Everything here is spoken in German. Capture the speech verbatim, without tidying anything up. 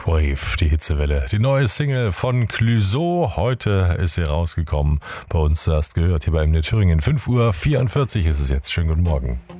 Wave, die Hitzewelle. Die neue Single von Clouseau. Heute ist sie rausgekommen. Bei uns erst gehört hier bei M D Thüringen. fünf Uhr vierundvierzig ist es jetzt. Schönen guten Morgen.